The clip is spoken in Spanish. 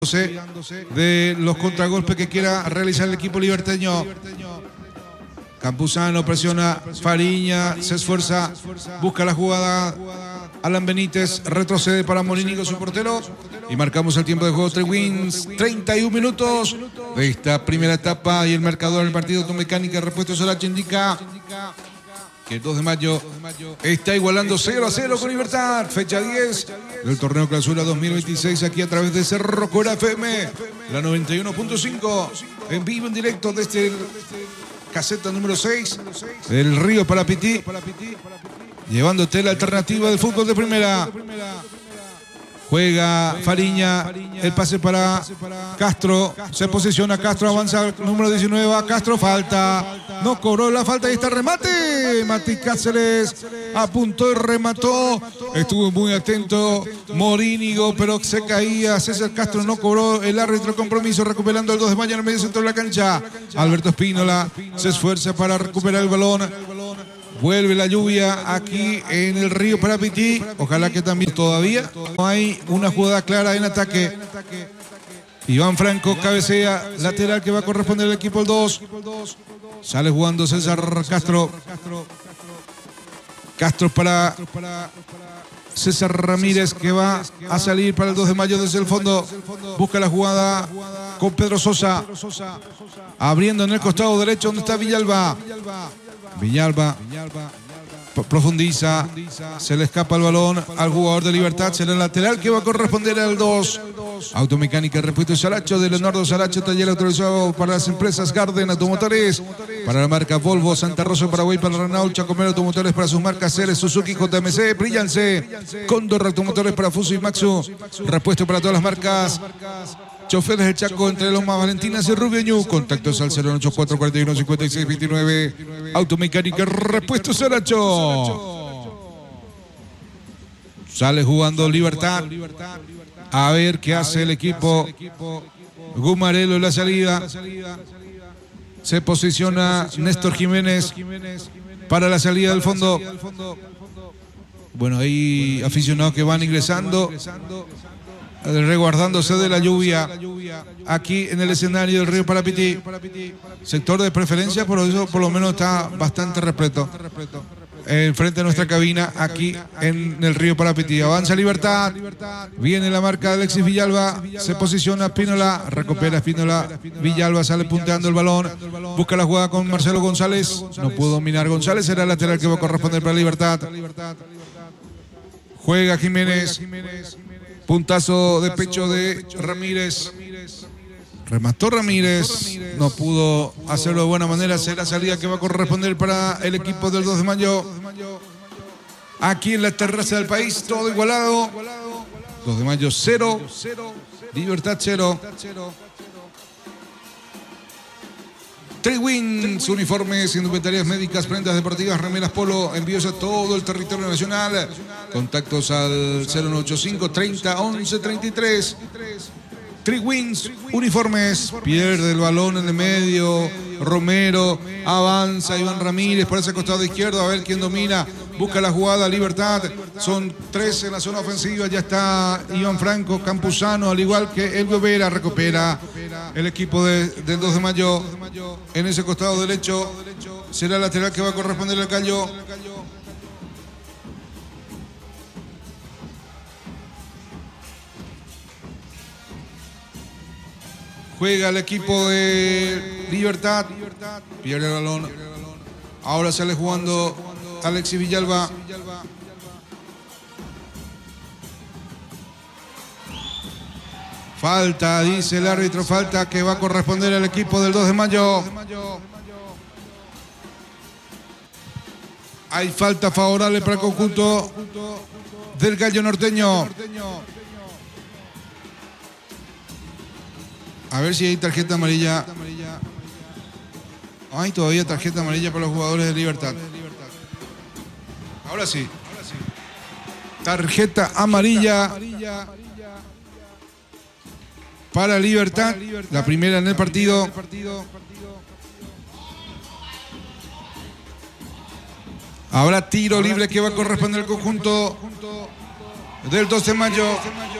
de los contragolpes que quiera realizar el equipo liberteño. Campuzano presiona, Fariña se esfuerza, busca la jugada. Alan Benítez retrocede para Morínigo, su portero. Y marcamos el tiempo de juego. Trewins, 31 minutos de esta primera etapa. Y el marcador del partido Automecánica Repuestos Solache indica que el 2 de mayo está igualando 0-0 con Libertad. Fecha 10 del torneo Clausura 2026 aquí a través de Cerro Cora FM, la 91.5, en vivo, en directo desde el caseta número 6 del Río Parapití, llevándote la alternativa del fútbol de primera. Juega Fariña, el pase para Castro, se posiciona Castro, avanza el número 19, va Castro, falta, no cobró la falta y está el remate. Mati Cáceres apuntó y remató, estuvo muy atento Morínigo, pero se caía. César Castro no cobró, el árbitro compromiso, recuperando el 2 de mayo en el medio centro de la cancha. Alberto Espínola se esfuerza para recuperar el balón. Vuelve la lluvia aquí en el Río Parapití. Ojalá que también todavía no hay una jugada clara en ataque. Iván Franco cabecea, lateral que va a corresponder al equipo el 2. Sale jugando César Castro. Castro para César Ramírez, que va a salir para el 2 de mayo desde el fondo. Busca la jugada con Pedro Sosa. Abriendo en el costado derecho donde está Villalba. Villalba profundiza, se le escapa el balón al jugador de Libertad, será el lateral que va a corresponder al 2. Automecánica Repuestos Solache de Leonardo Solache, taller autorizado para las empresas Garden Automotores, para la marca Volvo, Santa Rosa, Paraguay, para Renault, Chacomero Automotores, para sus marcas Ceres, Suzuki, JMC, Brillance, Cóndor Automotores para Fuso y Maxu, repuesto para todas las marcas. Choferes del Chaco, entre Lomas, Valentinas y Rubio Ñu. Contactos al 084 41 56 29. Automecánica Repuestos Solache. Sale jugando Libertad. A ver qué hace el equipo. Gumarelo en la salida. Se posiciona Néstor Jiménez para la salida del fondo. Bueno, hay aficionados que van ingresando, resguardándose de la lluvia aquí en el escenario del Río Parapití. Sector de preferencia, por eso por lo menos está bastante repleto. Frente a nuestra cabina aquí en el Río Parapití. Avanza Libertad, viene la marca de Alexis Villalba, se posiciona Espínola, recupera Espínola, Villalba sale punteando el balón, busca la jugada con Marcelo González, no pudo dominar González, será el lateral que va a corresponder para Libertad. Juega Jiménez, puntazo de pecho de Ramírez. Remató Ramírez, no pudo hacerlo de buena manera. Será salida que va a corresponder para el equipo del 2 de mayo. Aquí en la terraza del país, todo igualado. 2 de mayo 0, Libertad 0. Trewins, uniformes, indumentarias médicas, prendas deportivas, remeras polo, envíos a todo el territorio nacional. Contactos al 0985 30 11 33. Trewins, uniformes, pierde el balón en el medio, Romero, avanza Iván Ramírez por ese costado izquierdo, a ver quién domina, busca la jugada, Libertad, son 3 en la zona ofensiva, ya está Iván Franco, Campuzano, al igual que Elvio Vera, recupera el equipo del 2 de mayo en ese costado derecho, será el lateral que va a corresponder al Callo. Juega el equipo de Libertad. Pierde el balón. Ahora sale jugando Alexis Villalba. Falta, dice el árbitro, falta que va a corresponder al equipo del 2 de mayo. Hay falta favorable para el conjunto del Gallo Norteño. A ver si hay tarjeta amarilla. Hay todavía tarjeta amarilla para los jugadores de Libertad. Ahora sí. Tarjeta amarilla para Libertad. La primera en el partido. Habrá tiro libre que va a corresponder al conjunto del 2 de mayo.